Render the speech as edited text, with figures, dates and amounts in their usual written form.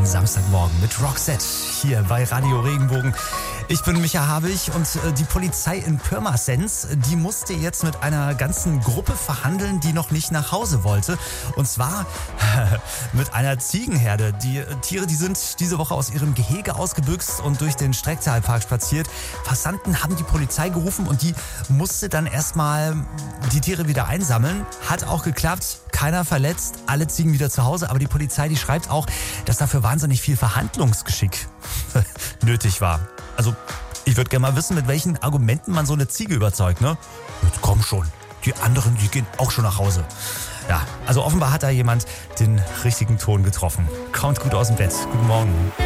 Samstagmorgen mit Roxette hier bei Radio Regenbogen. Ich bin Micha Habich und die Polizei in Pirmasens, die musste jetzt mit einer ganzen Gruppe verhandeln, die noch nicht nach Hause wollte. Und zwar mit einer Ziegenherde. Die Tiere, die sind diese Woche aus ihrem Gehege ausgebüxt und durch den Strecktalpark spaziert. Passanten haben die Polizei gerufen und die musste dann erstmal die Tiere wieder einsammeln. Hat auch geklappt, keiner verletzt, alle Ziegen wieder zu Hause. Aber die Polizei, die schreibt auch, dass dafür wahnsinnig viel Verhandlungsgeschick nötig war. Also, ich würde gerne mal wissen, mit welchen Argumenten man so eine Ziege überzeugt, ne? Jetzt komm schon, die anderen, die gehen auch schon nach Hause. Ja, also offenbar hat da jemand den richtigen Ton getroffen. Kommt gut aus dem Bett. Guten Morgen.